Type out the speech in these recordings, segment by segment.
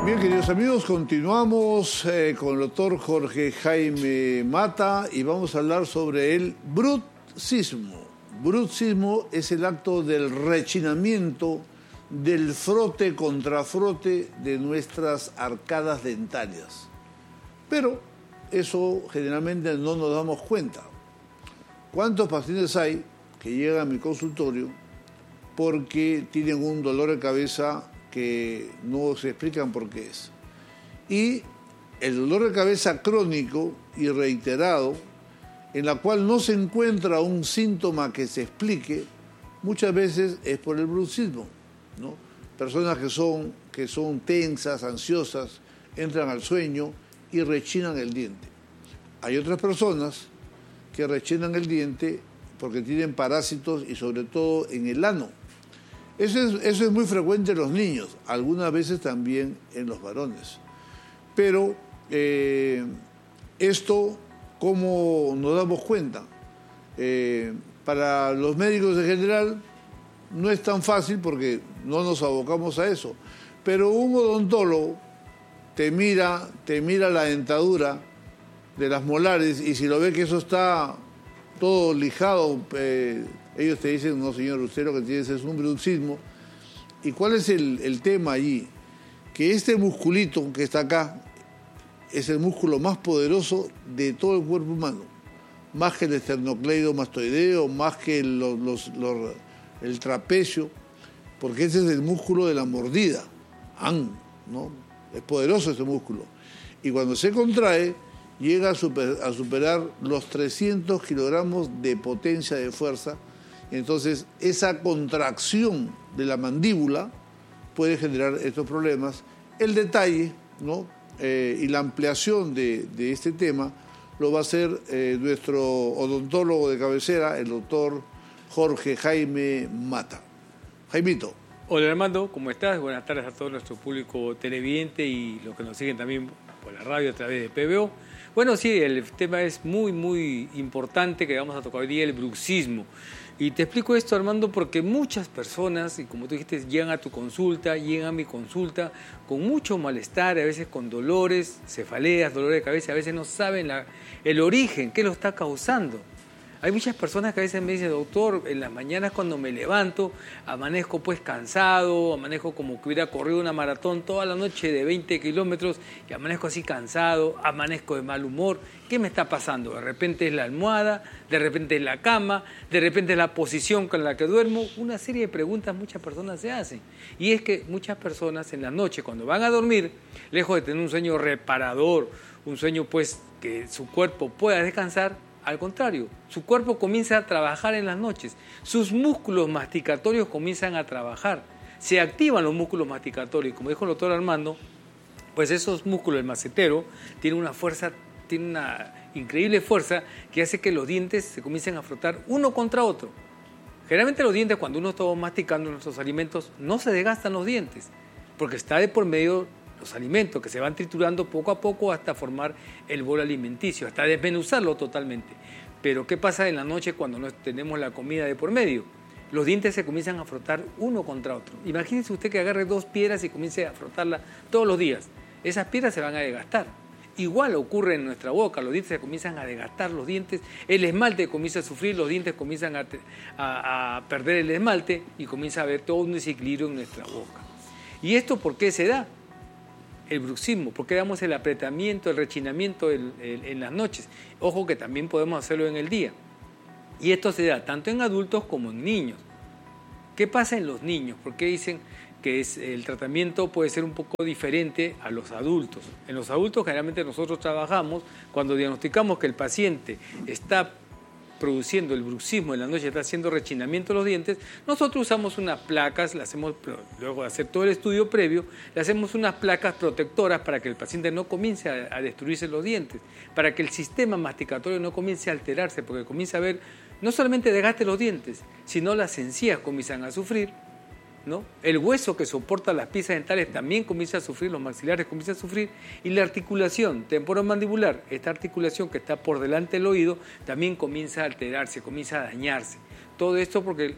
Bien, queridos amigos, continuamos con el doctor Jorge Jaime Mata y vamos a hablar sobre el bruxismo. Bruxismo es el acto del rechinamiento, del frote contra frote de nuestras arcadas dentarias. Pero eso generalmente no nos damos cuenta. ¿Cuántos pacientes hay que llegan a mi consultorio porque tienen un dolor de cabeza que no se explican por qué es? Y el dolor de cabeza crónico y reiterado, en la cual no se encuentra un síntoma que se explique, muchas veces es por el bruxismo, ¿no? Personas que son tensas, ansiosas, entran al sueño y rechinan el diente. Hay otras personas que rechinan el diente porque tienen parásitos y sobre todo en el ano. Eso es muy frecuente en los niños, algunas veces también en los varones. Pero esto, ¿cómo nos damos cuenta? Para los médicos en general no es tan fácil porque no nos abocamos a eso. Pero un odontólogo te mira la dentadura de las molares y si lo ve que eso está todo lijado, ellos te dicen, no señor, usted lo que tiene es un bruxismo. ¿Y cuál es el tema allí? Que este musculito que está acá es el músculo más poderoso de todo el cuerpo humano, más que el esternocleidomastoideo, más que el trapecio, porque ese es el músculo de la mordida, ¿no? Es poderoso ese músculo. Y cuando se contrae, llega a superar los 300 kilogramos de potencia de fuerza. Entonces, esa contracción de la mandíbula puede generar estos problemas. El detalle, ¿no? Y la ampliación de este tema lo va a hacer nuestro odontólogo de cabecera, el doctor Jorge Jaime Mata. Jaimito. Hola Armando, ¿cómo estás? Buenas tardes a todo nuestro público televidente y los que nos siguen también por la radio a través de PBO. Bueno, sí, el tema es muy importante que vamos a tocar hoy día, el bruxismo. Y te explico esto, Armando, porque muchas personas, y como tú dijiste, llegan a tu consulta, llegan a mi consulta con mucho malestar, a veces con dolores, cefaleas, dolores de cabeza, a veces no saben el origen, qué lo está causando. Hay muchas personas que a veces me dicen, doctor, en las mañanas cuando me levanto, amanezco pues cansado, amanezco como que hubiera corrido una maratón toda la noche de 20 kilómetros y amanezco así cansado, amanezco de mal humor. ¿Qué me está pasando? De repente es la almohada, de repente es la cama, de repente es la posición con la que duermo. Una serie de preguntas muchas personas se hacen. Y es que muchas personas en la noche cuando van a dormir, lejos de tener un sueño reparador, un sueño pues que su cuerpo pueda descansar, al contrario, su cuerpo comienza a trabajar en las noches, sus músculos masticatorios comienzan a trabajar, se activan los músculos masticatorios, como dijo el doctor Armando, pues esos músculos, el macetero, tiene una increíble fuerza que hace que los dientes se comiencen a frotar uno contra otro. Generalmente los dientes, cuando uno está masticando nuestros alimentos, no se desgastan los dientes, porque está de por medio los alimentos que se van triturando poco a poco hasta formar el bolo alimenticio, hasta desmenuzarlo totalmente. Pero ¿qué pasa en la noche cuando no tenemos la comida de por medio? Los dientes se comienzan a frotar uno contra otro. Imagínese usted que agarre dos piedras y comience a frotarlas todos los días. Esas piedras se van a desgastar. Igual ocurre en nuestra boca, los dientes se comienzan a desgastar, los dientes, el esmalte comienza a sufrir, los dientes comienzan a perder el esmalte y comienza a haber todo un desequilibrio en nuestra boca. ¿Y esto por qué se da? El bruxismo, porque damos el apretamiento, el rechinamiento en las noches. Ojo que también podemos hacerlo en el día. Y esto se da tanto en adultos como en niños. ¿Qué pasa en los niños? ¿Por qué dicen que el tratamiento puede ser un poco diferente a los adultos? En los adultos generalmente nosotros trabajamos cuando diagnosticamos que el paciente está produciendo el bruxismo en la noche, está haciendo rechinamiento de los dientes, nosotros usamos unas placas, luego de hacer todo el estudio previo, le hacemos unas placas protectoras para que el paciente no comience a destruirse los dientes, para que el sistema masticatorio no comience a alterarse, porque comienza a haber no solamente desgaste de los dientes, sino las encías comienzan a sufrir, ¿no? El hueso que soporta las piezas dentales también comienza a sufrir, los maxilares comienzan a sufrir, y la articulación temporomandibular, esta articulación que está por delante del oído, también comienza a alterarse, comienza a dañarse. Todo esto porque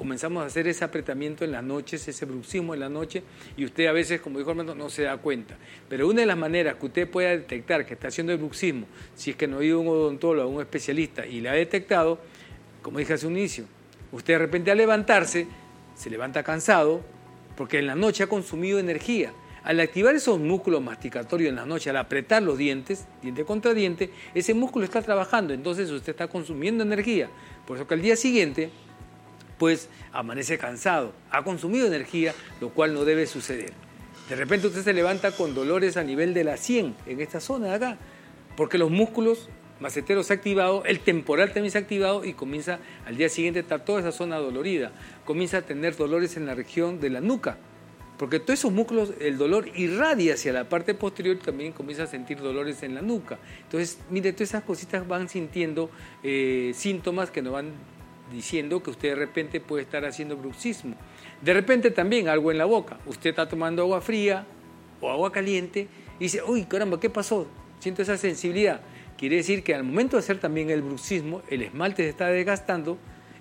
comenzamos a hacer ese apretamiento en las noches, ese bruxismo en la noche, y usted a veces, como dijo Armando, no se da cuenta. Pero una de las maneras que usted pueda detectar que está haciendo el bruxismo, si es que no ha ido a un odontólogo, a un especialista, y le ha detectado, como dije hace un inicio, usted de repente al levantarse, se levanta cansado, porque en la noche ha consumido energía. Al activar esos músculos masticatorios en la noche, al apretar los dientes, diente contra diente, ese músculo está trabajando, entonces usted está consumiendo energía. Por eso que al día siguiente, pues amanece cansado, ha consumido energía, lo cual no debe suceder. De repente usted se levanta con dolores a nivel de la sien, en esta zona de acá, porque los músculos maceteros se han activado, el temporal también se ha activado y comienza al día siguiente a estar toda esa zona dolorida. Comienza a tener dolores en la región de la nuca, porque todos esos músculos, el dolor irradia hacia la parte posterior y también comienza a sentir dolores en la nuca. Entonces, mire, todas esas cositas van sintiendo síntomas que nos van diciendo que usted de repente puede estar haciendo bruxismo. De repente también algo en la boca. Usted está tomando agua fría o agua caliente y dice, uy, caramba, ¿qué pasó? Siento esa sensibilidad. Quiere decir que al momento de hacer también el bruxismo, el esmalte se está desgastando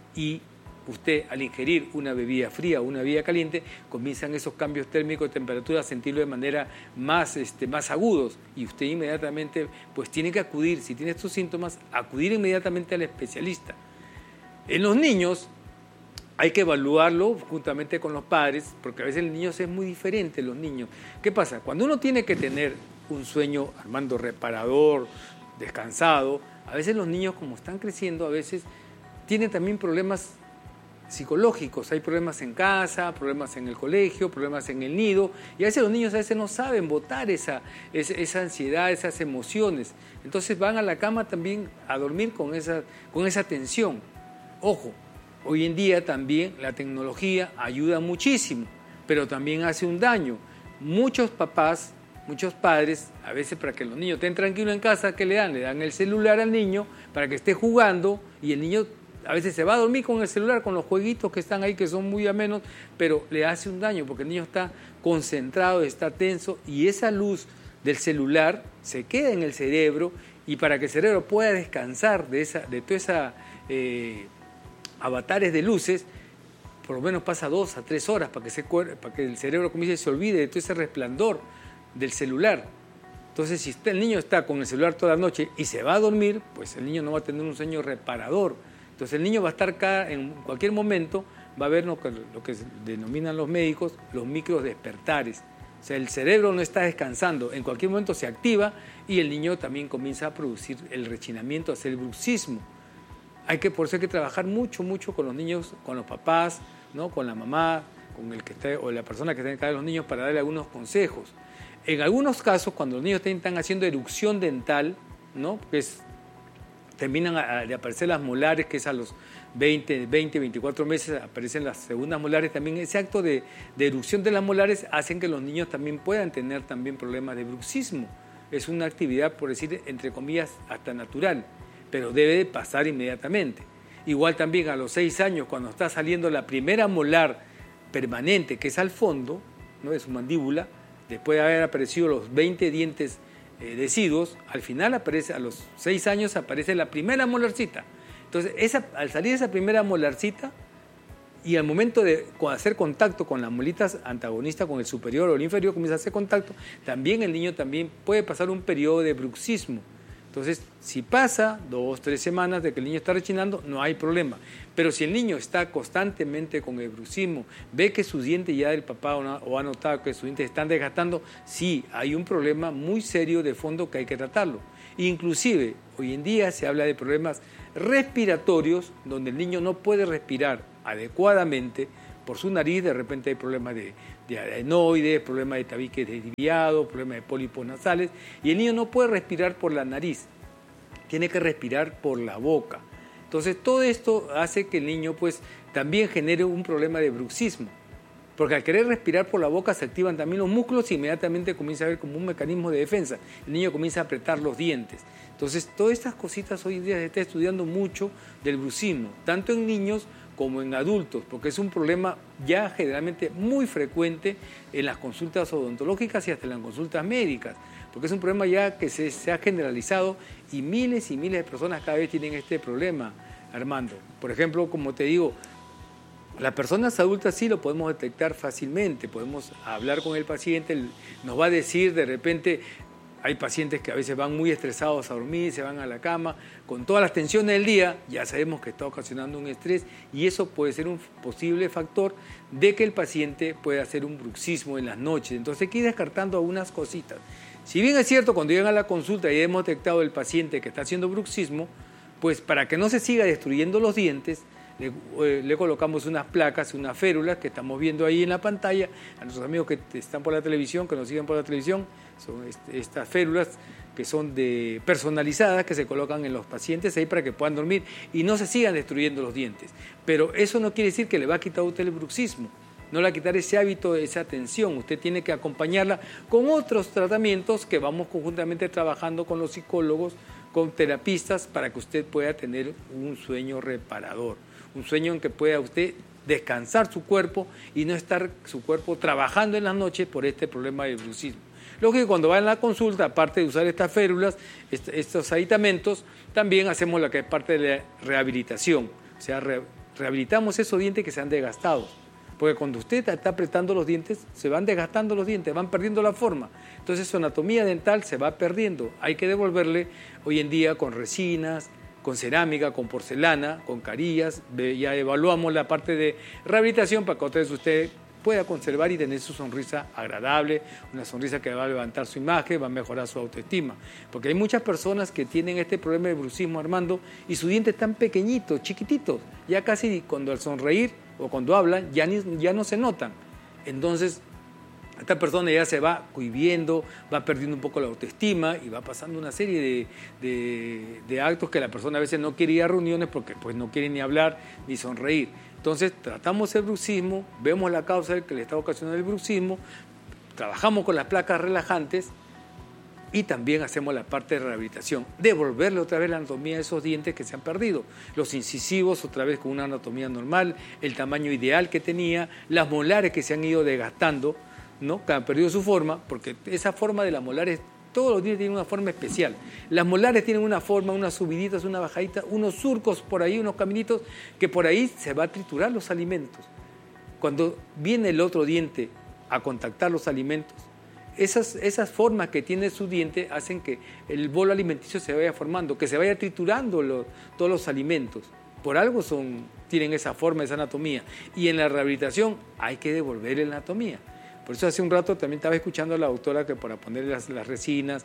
y usted al ingerir una bebida fría o una bebida caliente, comienzan esos cambios térmicos de temperatura a sentirlo de manera más agudos y usted inmediatamente pues tiene que acudir, si tiene estos síntomas, acudir inmediatamente al especialista. En los niños hay que evaluarlo juntamente con los padres, porque a veces el niño es muy diferente, los niños. ¿Qué pasa? Cuando uno tiene que tener un sueño, Armando, reparador, descansado, a veces los niños como están creciendo, a veces tienen también problemas psicológicos, hay problemas en casa, problemas en el colegio, problemas en el nido, y a veces los niños no saben botar esa ansiedad, esas emociones, entonces van a la cama también a dormir con esa tensión. Ojo, hoy en día también la tecnología ayuda muchísimo, pero también hace un daño. Muchos papás, muchos padres, a veces para que los niños estén tranquilos en casa, ¿qué le dan? Le dan el celular al niño para que esté jugando y el niño a veces se va a dormir con el celular, con los jueguitos que están ahí, que son muy amenos, pero le hace un daño porque el niño está concentrado, está tenso y esa luz del celular se queda en el cerebro y para que el cerebro pueda descansar de toda esa avatares de luces, por lo menos pasa 2 a 3 horas para que el cerebro comience y se olvide de todo ese resplandor del celular. Entonces, si el niño está con el celular toda la noche y se va a dormir, pues el niño no va a tener un sueño reparador. Entonces el niño va a estar en cualquier momento, va a ver lo que denominan los médicos los microdespertares. O sea, el cerebro no está descansando, en cualquier momento se activa y el niño también comienza a producir el rechinamiento, a hacer el bruxismo. Por eso hay que trabajar mucho con los niños, con los papás, ¿no? Con la mamá, con el que está, o la persona que está en casa de los niños para darle algunos consejos. En algunos casos, cuando los niños están haciendo erupción dental, ¿no? Terminan de aparecer las molares, que es a los 24 meses aparecen las segundas molares, también ese acto de erupción de las molares hacen que los niños también puedan tener también problemas de bruxismo. Es una actividad, por decir, entre comillas, hasta natural, pero debe de pasar inmediatamente. Igual también a los 6 años, cuando está saliendo la primera molar permanente, que es al fondo, ¿no? De su mandíbula, después de haber aparecido los 20 dientes deciduos, al final aparece, a los 6 años aparece la primera molarcita. Entonces, al salir esa primera molarcita y al momento de hacer contacto con las molitas antagonistas, con el superior o el inferior, comienza a hacer contacto, también el niño también puede pasar un periodo de bruxismo. Entonces, si pasa 2 o 3 semanas de que el niño está rechinando, no hay problema. Pero si el niño está constantemente con el bruxismo, ve que sus dientes ya del papá o ha notado que sus dientes están desgastando, sí, hay un problema muy serio de fondo que hay que tratarlo. Inclusive, hoy en día se habla de problemas respiratorios, donde el niño no puede respirar adecuadamente por su nariz, de repente hay problemas de adenoides, problemas de tabique desviado, problemas de pólipos nasales, y el niño no puede respirar por la nariz, tiene que respirar por la boca. Entonces todo esto hace que el niño pues también genere un problema de bruxismo, porque al querer respirar por la boca se activan también los músculos y inmediatamente comienza a haber como un mecanismo de defensa, el niño comienza a apretar los dientes. Entonces todas estas cositas hoy en día se está estudiando mucho del bruxismo, tanto en niños como en adultos, porque es un problema ya generalmente muy frecuente en las consultas odontológicas y hasta en las consultas médicas, porque es un problema ya que se ha generalizado y miles de personas cada vez tienen este problema, Armando. Por ejemplo, como te digo, Las personas adultas sí lo podemos detectar fácilmente, podemos hablar con el paciente, nos va a decir de repente, hay pacientes que a veces van muy estresados a dormir, se van a la cama, con todas las tensiones del día, ya sabemos que está ocasionando un estrés y eso puede ser un posible factor de que el paciente pueda hacer un bruxismo en las noches. Entonces hay que ir descartando algunas cositas. Si bien es cierto, cuando llegan a la consulta y hemos detectado el paciente que está haciendo bruxismo, pues para que no se siga destruyendo los dientes, le colocamos unas placas, unas férulas que estamos viendo ahí en la pantalla. A nuestros amigos que están por la televisión, que nos siguen por la televisión, son estas férulas que son personalizadas, que se colocan en los pacientes ahí para que puedan dormir y no se sigan destruyendo los dientes. Pero eso no quiere decir que le va a quitar a usted el bruxismo, no le va a quitar ese hábito, esa atención. Usted tiene que acompañarla con otros tratamientos que vamos conjuntamente trabajando con los psicólogos, con terapistas, para que usted pueda tener un sueño reparador. Un sueño en que pueda usted descansar su cuerpo y no estar su cuerpo trabajando en las noches por este problema del bruxismo. Lógico que cuando va a la consulta, aparte de usar estas férulas, estos aditamentos, también hacemos lo que es parte de la rehabilitación. O sea, rehabilitamos esos dientes que se han desgastado. Porque cuando usted está apretando los dientes, se van desgastando los dientes, van perdiendo la forma. Entonces su anatomía dental se va perdiendo. Hay que devolverle hoy en día con resinas, con cerámica, con porcelana, con carillas. Ya evaluamos la parte de rehabilitación para que usted pueda conservar y tener su sonrisa agradable, una sonrisa que va a levantar su imagen, va a mejorar su autoestima. Porque hay muchas personas que tienen este problema de bruxismo, Armando, y sus dientes están pequeñitos, chiquititos. Ya casi cuando al sonreír o cuando hablan ya no se notan. Entonces, esta persona ya se va cohibiendo, va perdiendo un poco la autoestima y va pasando una serie de actos que la persona a veces no quiere ir a reuniones porque pues, no quiere ni hablar ni sonreír. Entonces tratamos el bruxismo, vemos la causa que le está ocasionando el bruxismo, trabajamos con las placas relajantes y también hacemos la parte de rehabilitación, devolverle otra vez la anatomía de esos dientes que se han perdido, los incisivos otra vez con una anatomía normal, el tamaño ideal que tenía, las molares que se han ido desgastando, ¿no? Que han perdido su forma, porque esa forma de las molares, todos los dientes tienen una forma especial. Las molares tienen una forma, unas subiditas, una bajadita, unos surcos por ahí, unos caminitos, que por ahí se va a triturar los alimentos. Cuando viene el otro diente a contactar los alimentos, esas formas que tiene su diente hacen que el bolo alimenticio se vaya formando, que se vaya triturando todos los alimentos. Por algo tienen esa forma, esa anatomía. Y en la rehabilitación hay que devolver la anatomía. Por eso hace un rato también estaba escuchando a la doctora que para poner las resinas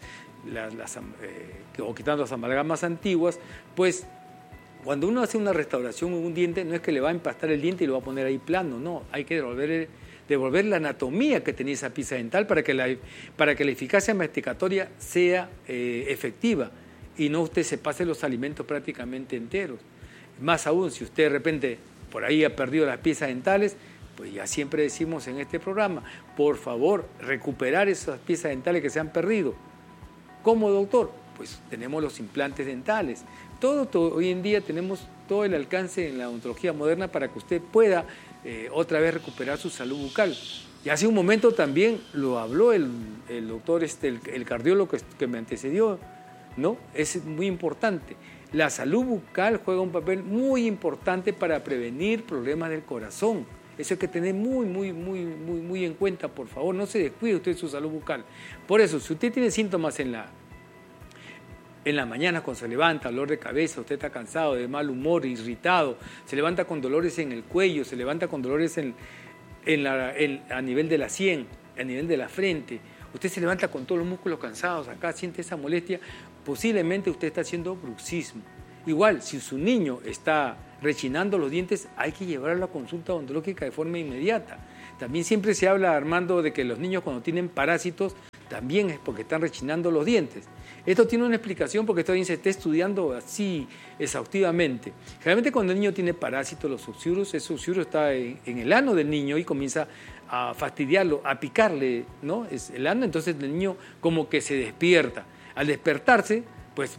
o quitando las amalgamas antiguas, pues cuando uno hace una restauración en un diente no es que le va a empastar el diente y lo va a poner ahí plano, no, hay que devolver la anatomía que tenía esa pieza dental para que la eficacia masticatoria sea efectiva y no usted se pase los alimentos prácticamente enteros. Más aún, si usted de repente por ahí ha perdido las piezas dentales, pues ya siempre decimos en este programa, por favor, recuperar esas piezas dentales que se han perdido. ¿Cómo, doctor? Pues tenemos los implantes dentales. Hoy en día tenemos todo el alcance en la odontología moderna para que usted pueda otra vez recuperar su salud bucal. Y hace un momento también lo habló el doctor, el cardiólogo que me antecedió, ¿no? Es muy importante. La salud bucal juega un papel muy importante para prevenir problemas del corazón. Eso hay que tener muy en cuenta, por favor. No se descuide usted de su salud bucal. Por eso, si usted tiene síntomas en la mañana cuando se levanta, dolor de cabeza, usted está cansado, de mal humor, irritado, se levanta con dolores en el cuello, se levanta con dolores a nivel de la sien, a nivel de la frente, usted se levanta con todos los músculos cansados, acá siente esa molestia, posiblemente usted está haciendo bruxismo. Igual, si su niño está rechinando los dientes, hay que llevarlo a la consulta odontológica de forma inmediata. También siempre se habla, Armando, de que los niños cuando tienen parásitos también es porque están rechinando los dientes. Esto tiene una explicación porque todavía se está estudiando así exhaustivamente. Generalmente cuando el niño tiene parásitos, los susurros, ese susurro está en el ano del niño y comienza a fastidiarlo, a picarle, ¿no? Es el ano, entonces el niño como que se despierta. Al despertarse, pues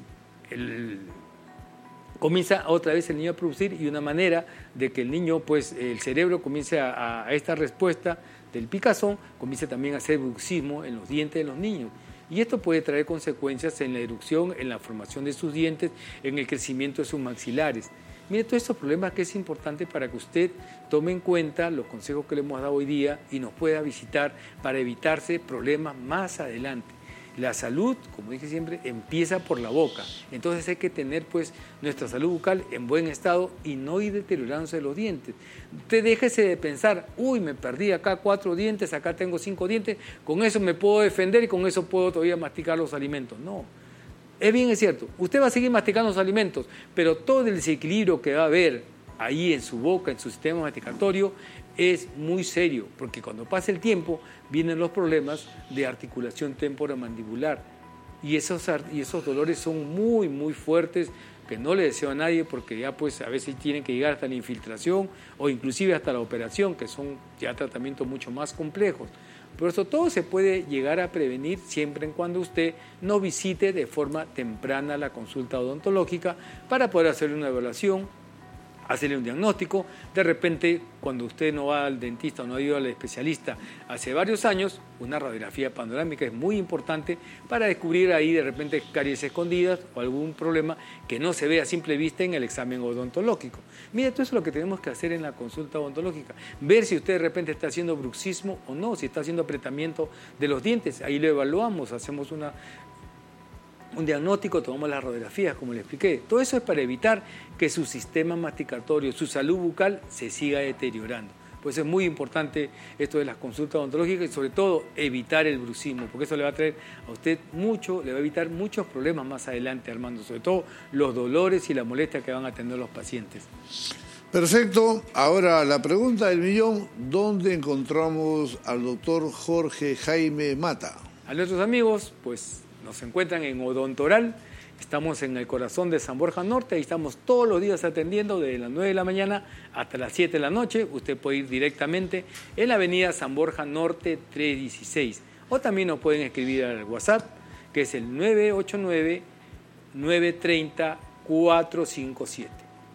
comienza otra vez el niño a producir y una manera de que el niño, pues el cerebro comience a esta respuesta del picazón, comienza también a hacer bruxismo en los dientes de los niños. Y esto puede traer consecuencias en la erupción, en la formación de sus dientes, en el crecimiento de sus maxilares. Mire, todos estos problemas que es importante para que usted tome en cuenta los consejos que le hemos dado hoy día y nos pueda visitar para evitarse problemas más adelante. La salud, como dije siempre, empieza por la boca. Entonces hay que tener pues nuestra salud bucal en buen estado y no ir deteriorándose los dientes. Usted déjese de pensar, uy, me perdí acá 4 dientes, acá tengo 5 dientes, con eso me puedo defender y con eso puedo todavía masticar los alimentos. No, es cierto, usted va a seguir masticando los alimentos, pero todo el desequilibrio que va a haber ahí en su boca, en su sistema masticatorio, es muy serio, porque cuando pasa el tiempo vienen los problemas de articulación temporomandibular y esos dolores son muy, muy fuertes, que no le deseo a nadie porque ya pues a veces tienen que llegar hasta la infiltración o inclusive hasta la operación, que son ya tratamientos mucho más complejos. Pero esto todo se puede llegar a prevenir siempre y cuando usted no visite de forma temprana la consulta odontológica para poder hacer una evaluación, hacerle un diagnóstico. De repente, cuando usted no va al dentista o no ha ido al especialista hace varios años, una radiografía panorámica es muy importante para descubrir ahí de repente caries escondidas o algún problema que no se ve a simple vista en el examen odontológico. Mira, todo eso es lo que tenemos que hacer en la consulta odontológica. Ver si usted de repente está haciendo bruxismo o no, si está haciendo apretamiento de los dientes. Ahí lo evaluamos, hacemos un diagnóstico, tomamos las radiografías, como le expliqué. Todo eso es para evitar que su sistema masticatorio, su salud bucal se siga deteriorando. Pues es muy importante esto de las consultas odontológicas y sobre todo evitar el bruxismo, porque eso le va a traer a usted le va a evitar muchos problemas más adelante, Armando, sobre todo los dolores y la molestia que van a tener los pacientes. Perfecto. Ahora la pregunta del millón, ¿dónde encontramos al doctor Jorge Jaime Mata? A nuestros amigos, pues nos encuentran en Odontoral, estamos en el corazón de San Borja Norte, ahí estamos todos los días atendiendo desde las 9 de la mañana hasta las 7 de la noche. Usted puede ir directamente en la avenida San Borja Norte 316 o también nos pueden escribir al WhatsApp, que es el 989-930-457.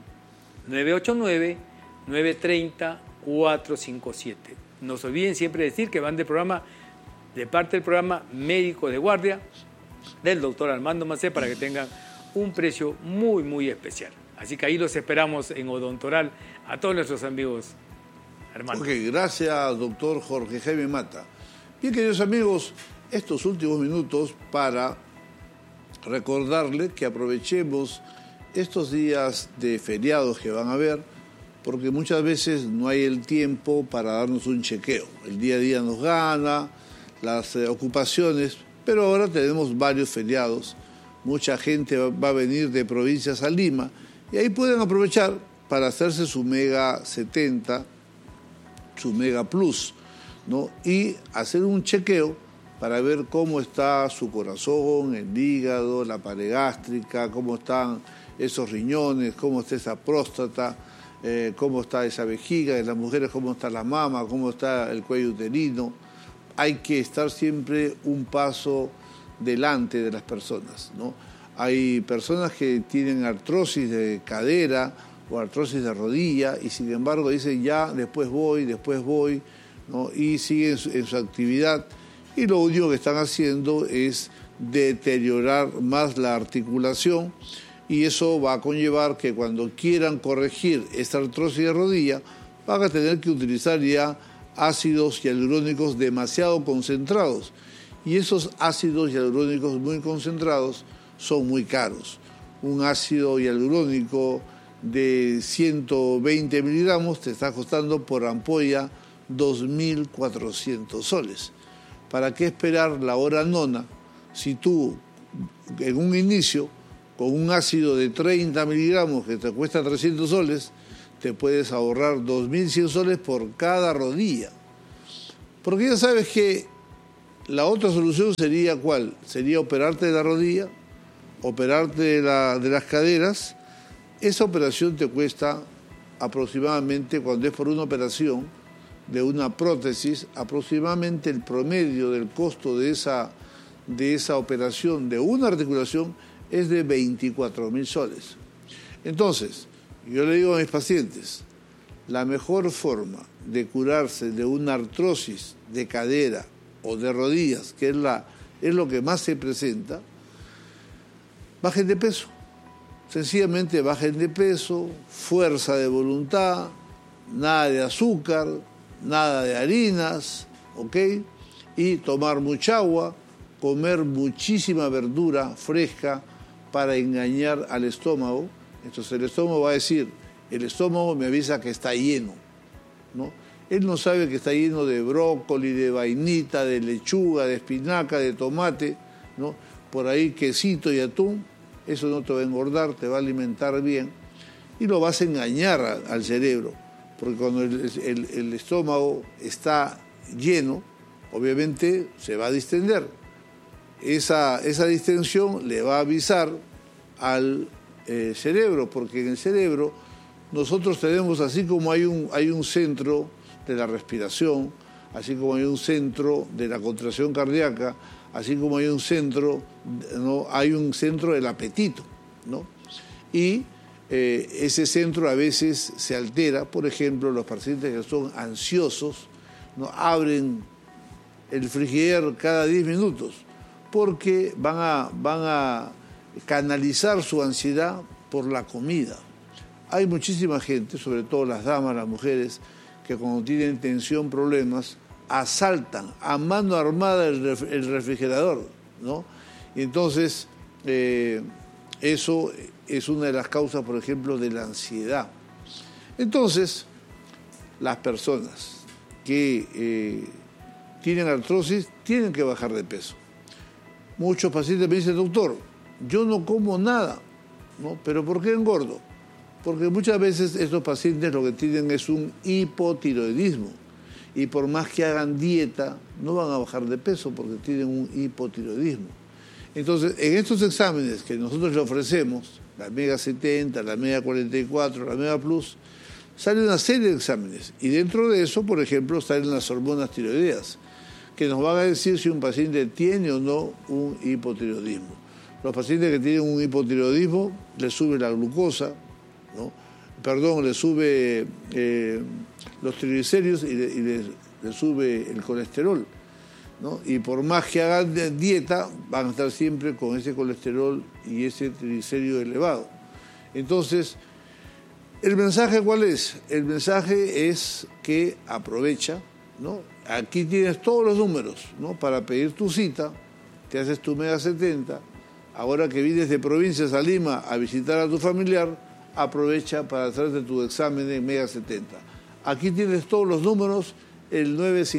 989-930-457. No se olviden siempre decir que van de parte del programa Médico de Guardia del doctor Armando Macé para que tengan un precio muy, muy especial. Así que ahí los esperamos en Odontoral a todos nuestros amigos, Armando. Ok, gracias, doctor Jorge Jaime Mata. Bien, queridos amigos, estos últimos minutos para recordarle que aprovechemos estos días de feriados que van a haber, porque muchas veces no hay el tiempo para darnos un chequeo. El día a día nos gana, las ocupaciones, pero ahora tenemos varios feriados. Mucha gente va a venir de provincias a Lima y ahí pueden aprovechar para hacerse su Mega 70, su Mega Plus, ¿no? Y hacer un chequeo para ver cómo está su corazón, el hígado, la pared gástrica, cómo están esos riñones, cómo está esa próstata, cómo está esa vejiga, en las mujeres cómo está la mama, cómo está el cuello uterino. Hay que estar siempre un paso delante de las personas, ¿no? Hay personas que tienen artrosis de cadera o artrosis de rodilla y sin embargo dicen ya, después voy, ¿no? Y siguen en su actividad y lo único que están haciendo es deteriorar más la articulación y eso va a conllevar que cuando quieran corregir esta artrosis de rodilla van a tener que utilizar ya ácidos hialurónicos demasiado concentrados y esos ácidos hialurónicos muy concentrados son muy caros. Un ácido hialurónico de 120 miligramos te está costando por ampolla 2.400 soles. ¿Para qué esperar la hora nona si tú en un inicio con un ácido de 30 miligramos que te cuesta 300 soles te puedes ahorrar 2.100 soles por cada rodilla? Porque ya sabes que la otra solución sería ¿cuál? Sería operarte de la rodilla, operarte de las caderas. Esa operación te cuesta aproximadamente, cuando es por una operación de una prótesis, aproximadamente el promedio del costo de esa operación de una articulación es de 24.000 soles. Entonces, yo le digo a mis pacientes, la mejor forma de curarse de una artrosis de cadera o de rodillas, que es lo que más se presenta, bajen de peso. sencillamente bajen de peso, fuerza de voluntad, nada de azúcar, nada de harinas, ¿ok? Y tomar mucha agua, comer muchísima verdura fresca para engañar al estómago. Entonces el estómago va a decir, el estómago me avisa que está lleno, ¿no? Él no sabe que está lleno de brócoli, de vainita, de lechuga, de espinaca, de tomate, ¿no? Por ahí quesito y atún. Eso no te va a engordar, te va a alimentar bien y lo vas a engañar al cerebro, porque cuando el estómago está lleno, obviamente se va a distender. Esa distensión le va a avisar al cerebro, porque en el cerebro nosotros tenemos, así como hay un centro de la respiración, así como hay un centro de la contracción cardíaca, así como hay un centro, ¿no? Hay un centro del apetito, ¿no? Y ese centro a veces se altera. Por ejemplo, los pacientes que son ansiosos, ¿no? Abren el frigider cada 10 minutos porque van a canalizar su ansiedad por la comida. Hay muchísima gente, sobre todo las damas, las mujeres, que cuando tienen tensión, problemas, asaltan a mano armada el refrigerador, ¿no? Y entonces eso es una de las causas, por ejemplo, de la ansiedad. Entonces, las personas que tienen artrosis tienen que bajar de peso. Muchos pacientes me dicen, doctor, yo no como nada, ¿no? ¿Pero por qué engordo? Porque muchas veces estos pacientes lo que tienen es un hipotiroidismo y por más que hagan dieta no van a bajar de peso porque tienen un hipotiroidismo. Entonces, en estos exámenes que nosotros le ofrecemos, la Mega 70, la Mega 44, la Mega Plus, sale una serie de exámenes y dentro de eso, por ejemplo, salen las hormonas tiroideas que nos van a decir si un paciente tiene o no un hipotiroidismo. Los pacientes que tienen un hipotiroidismo les sube la glucosa, ¿no? Le sube los triglicéridos y le sube el colesterol, ¿no? Y por más que hagan dieta, van a estar siempre con ese colesterol y ese triglicérido elevado. Entonces, ¿el mensaje cuál es? El mensaje es que aprovecha, ¿no? Aquí tienes todos los números, ¿no? Para pedir tu cita, te haces tu Mega 70. Ahora que vienes de provincias a Lima a visitar a tu familiar, aprovecha para hacerte tu examen en Mega 70. Aquí tienes todos los números, el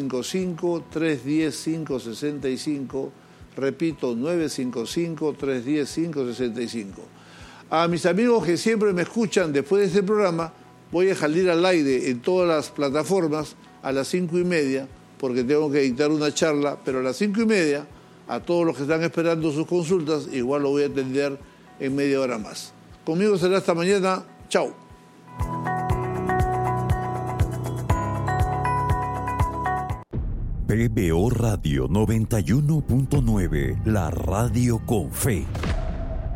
955-310-565, repito, 955-310-565. A mis amigos que siempre me escuchan después de este programa, voy a salir al aire en todas las plataformas a las 5:30, porque tengo que dictar una charla, pero a las 5:30, a todos los que están esperando sus consultas, igual lo voy a atender en media hora más. Conmigo será hasta mañana. Chao. PBO Radio 91.9, la radio con fe.